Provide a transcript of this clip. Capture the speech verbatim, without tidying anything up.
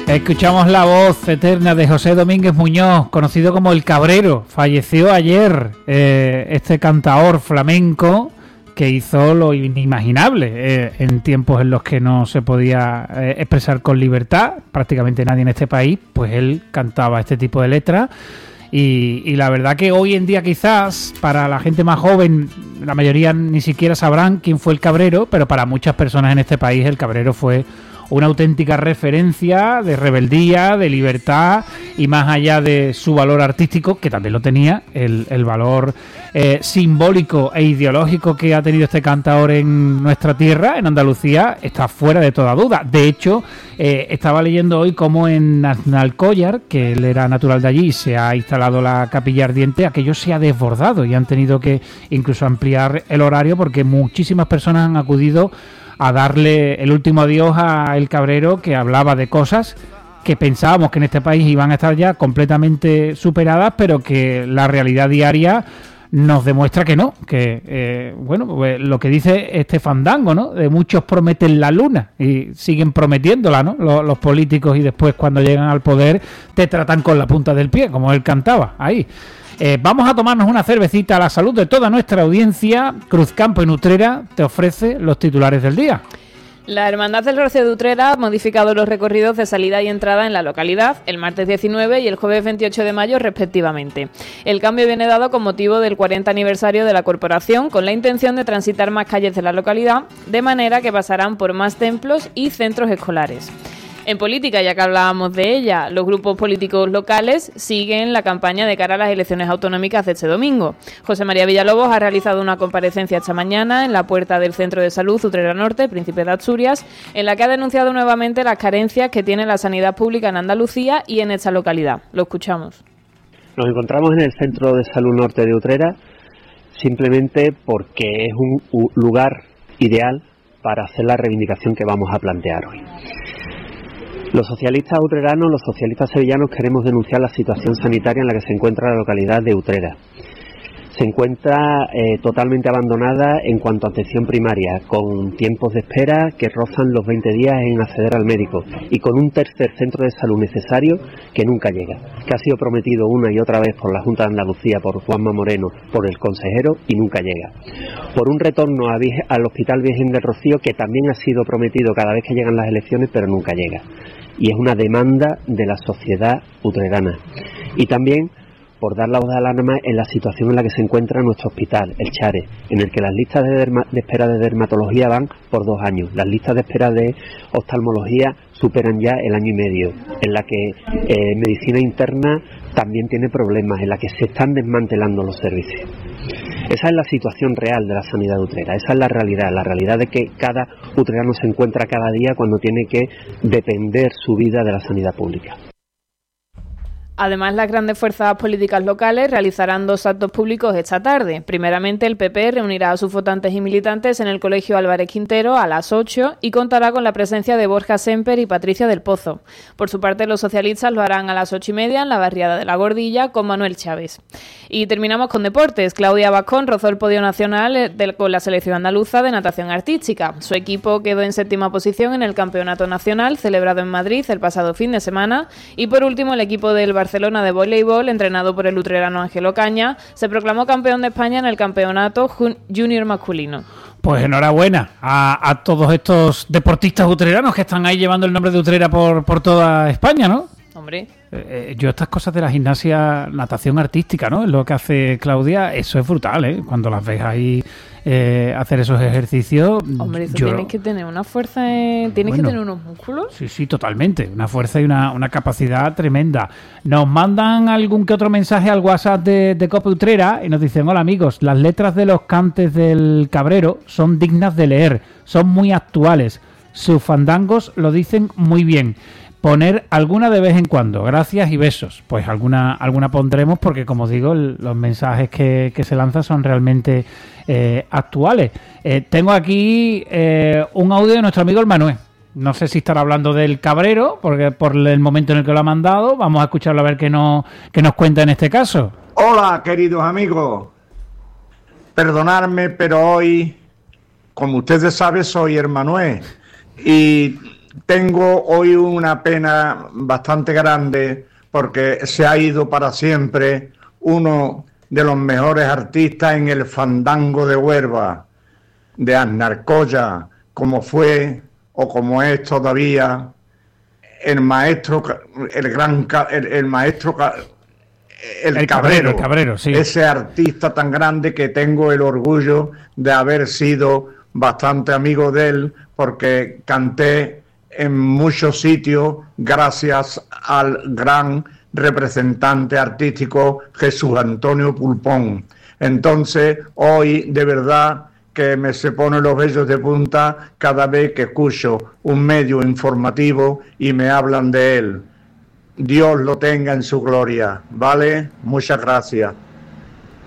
Escuchamos la voz eterna de José Domínguez Muñoz, conocido como El Cabrero. Falleció ayer eh, este cantaor flamenco que hizo lo inimaginable eh, en tiempos en los que no se podía eh, expresar con libertad prácticamente nadie en este país. Pues él cantaba este tipo de letras y, y la verdad que hoy en día quizás para la gente más joven la mayoría ni siquiera sabrán quién fue El Cabrero, pero para muchas personas en este país El Cabrero fue una auténtica referencia de rebeldía, de libertad y más allá de su valor artístico, que también lo tenía, el, el valor eh, simbólico e ideológico que ha tenido este cantador en nuestra tierra, en Andalucía, está fuera de toda duda. De hecho, eh, estaba leyendo hoy cómo en Alcóllar, que él era natural de allí y se ha instalado la capilla ardiente, aquello se ha desbordado y han tenido que incluso ampliar el horario porque muchísimas personas han acudido a darle el último adiós a El Cabrero, que hablaba de cosas que pensábamos que en este país iban a estar ya completamente superadas, pero que la realidad diaria nos demuestra que no, que eh, bueno, pues lo que dice este fandango, ¿no? De muchos prometen la luna y siguen prometiéndola, ¿no? Los, los políticos y después cuando llegan al poder te tratan con la punta del pie, como él cantaba ahí. Eh, vamos a tomarnos una cervecita a la salud de toda nuestra audiencia. Cruzcampo en Utrera te ofrece los titulares del día. La Hermandad del Rocío de Utrera ha modificado los recorridos de salida y entrada en la localidad el martes diecinueve y el jueves veintiocho de mayo respectivamente. El cambio viene dado con motivo del cuarenta aniversario de la corporación, con la intención de transitar más calles de la localidad, de manera que pasarán por más templos y centros escolares. En política, ya que hablábamos de ella, los grupos políticos locales siguen la campaña de cara a las elecciones autonómicas de este domingo. José María Villalobos ha realizado una comparecencia esta mañana en la puerta del Centro de Salud Utrera Norte, Príncipe de Asturias, en la que ha denunciado nuevamente las carencias que tiene la sanidad pública en Andalucía y en esta localidad. Lo escuchamos. Nos encontramos en el Centro de Salud Norte de Utrera simplemente porque es un lugar ideal para hacer la reivindicación que vamos a plantear hoy. Los socialistas utreranos, los socialistas sevillanos queremos denunciar la situación sanitaria en la que se encuentra la localidad de Utrera. Se encuentra eh, totalmente abandonada en cuanto a atención primaria, con tiempos de espera que rozan los veinte días en acceder al médico y con un tercer centro de salud necesario que nunca llega, que ha sido prometido una y otra vez por la Junta de Andalucía, por Juanma Moreno, por el consejero y nunca llega. Por un retorno a Virgen, al Hospital Virgen del Rocío que también ha sido prometido cada vez que llegan las elecciones pero nunca llega. Y es una demanda de la sociedad utrerana. Y también por dar la voz de alarma en la situación en la que se encuentra nuestro hospital, el Chare, en el que las listas de, derma- de espera de dermatología van por dos años, las listas de espera de oftalmología superan ya el año y medio, en la que eh, medicina interna también tiene problemas, en la que se están desmantelando los servicios. Esa es la situación real de la sanidad de Utrera, esa es la realidad, la realidad de que cada utrerano se encuentra cada día cuando tiene que depender su vida de la sanidad pública. Además, las grandes fuerzas políticas locales realizarán dos actos públicos esta tarde. Primeramente, el P P reunirá a sus votantes y militantes en el Colegio Álvarez Quintero a las ocho y contará con la presencia de Borja Semper y Patricia del Pozo. Por su parte, los socialistas lo harán a las ocho y media en la barriada de La Gordilla con Manuel Chávez. Y terminamos con deportes. Claudia Vascón rozó el podio nacional de, con la selección andaluza de natación artística. Su equipo quedó en séptima posición en el Campeonato Nacional celebrado en Madrid el pasado fin de semana. Y por último, el equipo del Barcelona Barcelona de voleibol, entrenado por el utrerano Ángelo Caña, se proclamó campeón de España en el campeonato junior masculino. Pues enhorabuena a, a todos estos deportistas utreranos que están ahí llevando el nombre de Utrera por, por toda España, ¿no? Hombre. Eh, yo estas cosas de la gimnasia, natación artística, ¿no? Es lo que hace Claudia, eso es brutal, ¿eh? Cuando las ves ahí eh, hacer esos ejercicios. Hombre, eso yo... tienes que tener una fuerza, eh, tienes bueno, que tener unos músculos. Sí, sí, totalmente. Una fuerza y una, una capacidad tremenda. Nos mandan algún que otro mensaje al WhatsApp de, de Cope Utrera y nos dicen: hola amigos, las letras de los cantes del Cabrero son dignas de leer, son muy actuales. Sus fandangos lo dicen muy bien. Poner alguna de vez en cuando, gracias y besos. Pues alguna alguna pondremos porque, como digo, el, los mensajes que, que se lanzan son realmente eh, actuales. Eh, tengo aquí eh, un audio de nuestro amigo el Manuel. No sé si estará hablando del Cabrero, porque por el momento en el que lo ha mandado. Vamos a escucharlo a ver qué nos, qué nos cuenta en este caso. Hola, queridos amigos. Perdonadme, pero hoy, como ustedes saben, soy el Manuel. Y tengo hoy una pena bastante grande porque se ha ido para siempre uno de los mejores artistas en el fandango de Huelva, de Aznarcoya, como fue o como es todavía el maestro, el gran, el, el maestro, el, el Cabrero, Cabrero, el Cabrero, sí. Ese artista tan grande que tengo el orgullo de haber sido bastante amigo de él, porque canté en muchos sitios gracias al gran representante artístico Jesús Antonio Pulpón. Entonces, hoy de verdad que me se ponen los vellos de punta cada vez que escucho un medio informativo y me hablan de él. Dios lo tenga en su gloria, ¿vale? Muchas gracias.